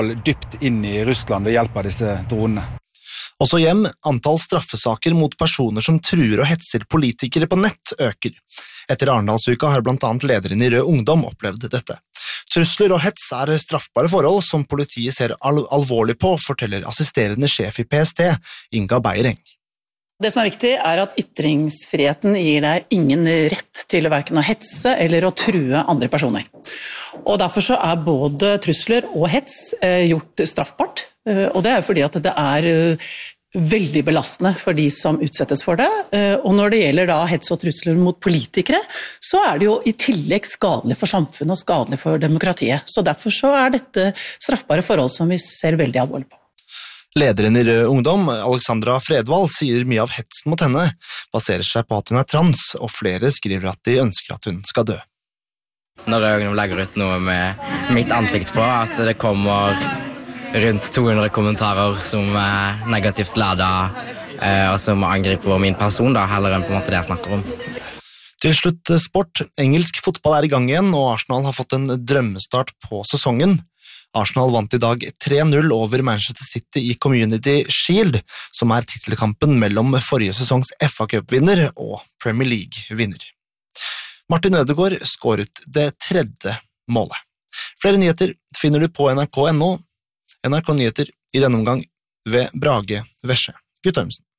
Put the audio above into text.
dypt inn i Russland ved hjelp av disse dronene. Også hjem, antall straffesaker mot personer som truer og hetser politikere på nett øker. Etter Arendalsuka har blant annet lederen i Rød Ungdom opplevd dette. Trusler og hets straffbare forhold som politiet ser alvorlig på, forteller assisterende sjef i PST, Inga Beireng. Det som viktig at ytringsfriheten gir deg ingen rett til hverken å hetse eller å true andre personer. Og derfor så både trusler og hets gjort straffbart, og det fordi at det veldig belastende for de som utsettes for det. Og når det gjelder da hets og trusler mot politikere, så det jo i tillegg skadelig for samfunnet og skadelig for demokratiet. Så derfor så dette straffbare forhold som vi ser veldig alvorlig på. Lederen i Rød Ungdom, Alexandra Fredvall, sier mye av hetsen mot henne baserer seg på at hun trans, og flere skriver at de ønsker at hun skal dø. Når Rød Ungdom legger ut noe med mitt ansikt på, at det kommer rundt 200 kommentarer som negativt ladet, og som angriper min person, da, heller enn på en måte det jeg snakker om. Til slutt sport. Engelsk fotball i gang igjen, og Arsenal har fått en drømmestart på sesongen. Arsenal vant i dag 3-0 over Manchester City i Community Shield, som titelkampen mellom forrige sesongs FA Cup-vinner og Premier League-vinner. Martin Ødegaard skåret det 3. målet. Flere nyheter finner du på nrk.no. NRK Nyheter i denne omgang ved Brage Vesje Guttormsen.